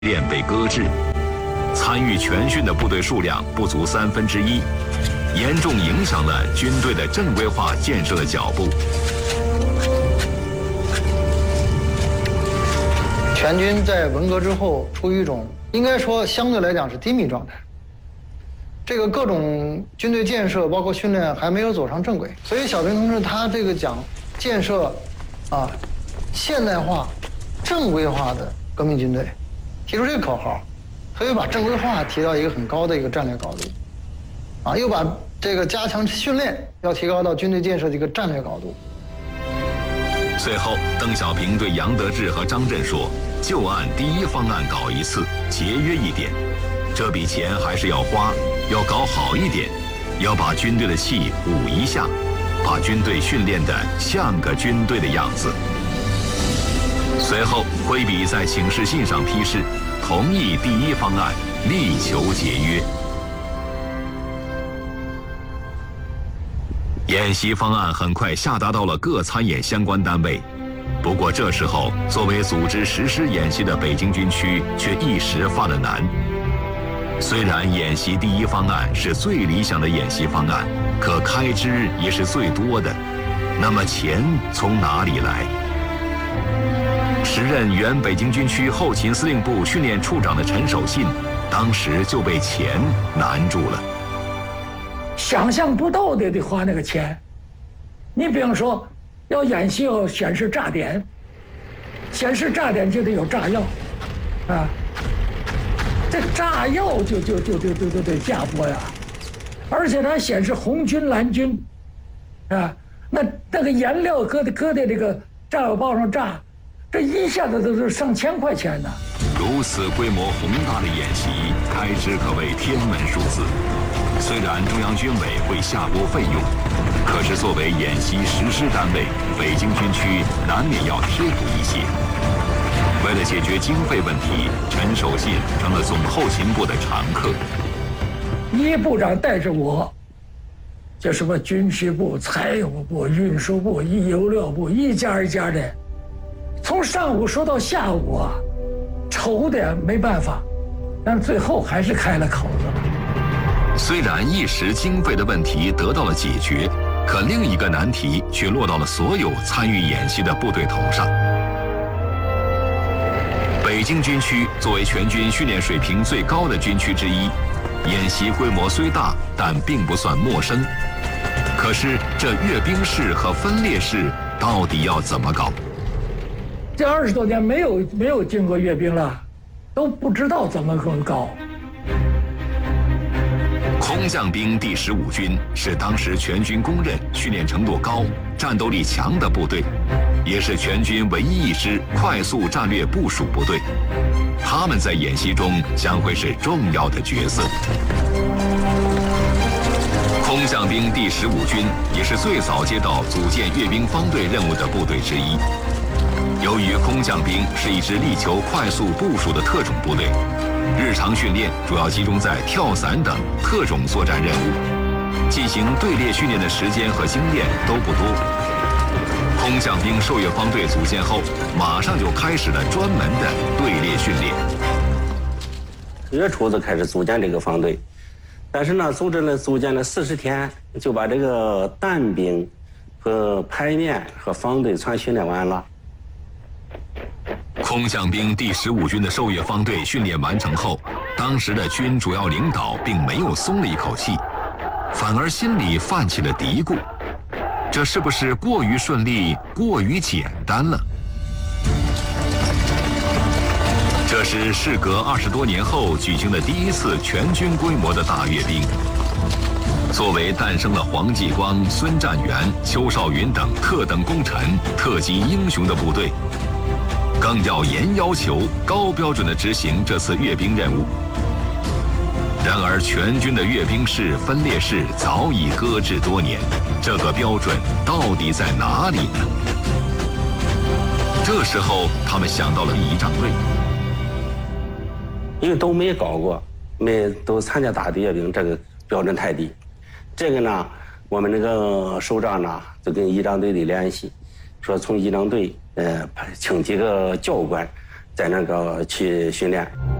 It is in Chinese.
练被搁置，参与全训的部队数量不足1/3，严重影响了军队的正规化建设的脚步。 全军在文革之后处于一种应该说相对来讲是低迷状态，这个各种军队建设包括训练还没有走上正轨，所以小平同志他这个讲建设现代化、正规化的革命军队，提出这个口号，所以把正规化提到一个很高的一个战略高度，又把这个加强训练要提高到军队建设的一个战略高度。 随后，邓小平对杨得志和张震说：“就按第一方案搞一次，节约一点，这笔钱还是要花，要搞好一点，要把军队的气鼓一下，把军队训练得像个军队的样子。”随后，挥笔在请示信上批示，同意第一方案，力求节约。演习方案很快下达到了各参演相关单位，不过这时候，作为组织实施演习的北京军区却一时犯了难。虽然演习第一方案是最理想的演习方案，可开支也是最多的，那么钱从哪里来？时任原北京军区后勤司令部训练处长的陈守信，当时就被钱难住了。 想象不到的得花那个钱，你比方说，要演习要显示炸点，显示炸点就得有炸药，这炸药就得价拨呀，而且它显示红军蓝军，那个颜料搁在这个炸药包上炸，这一下子都是上千块钱呢。 如此规模宏大的演习，开支可谓天文数字。虽然中央军委会下拨费用，可是作为演习实施单位，北京军区难免要贴补一些。为了解决经费问题，陈守信成了总后勤部的常客。 一部长带着我，就什么军需部、财务部、运输部、油料部，一家一家的，从上午说到下午愁的没办法，但最后还是开了口子了。 虽然一时经费的问题得到了解决，可另一个难题却落到了所有参与演习的部队头上。北京军区作为全军训练水平最高的军区之一，演习规模虽大，但并不算陌生。可是这阅兵式和分列式到底要怎么搞？ 这20多年没有经过阅兵了，都不知道怎么搞。 空降兵第15军是当时全军公认训练程度高、战斗力强的部队，也是全军唯一一支快速战略部署部队。他们在演习中将会是重要的角色。空降兵第15军也是最早接到组建阅兵方队任务的部队之一。由于空降兵是一支力求快速部署的特种部队，日常训练主要集中在跳伞等特种作战任务，进行队列训练的时间和经验都不多。空降兵受阅方队组建后，马上就开始了专门的队列训练。 月初就开始组建这个方队，但是呢，组建了40天，就把这个弹兵和排面和方队全训练完了。 空降兵第15军的受阅方队训练完成后，当时的军主要领导并没有松了一口气，反而心里泛起了嘀咕：这是不是过于顺利、过于简单了？这是事隔20多年后举行的第一次全军规模的大阅兵。作为诞生了黄继光、孙占元、邱少云等特等功臣、特级英雄的部队，更要严要求、高标准地执行这次阅兵任务。然而，全军的阅兵式、分列式早已搁置多年，这个标准到底在哪里呢？这时候，他们想到了仪仗队， 因为都没搞过，都参加大队阅兵，这个标准太低。这个呢，我们那个首长呢就跟仪仗队的联系，说从仪仗队请几个教官在那个去训练。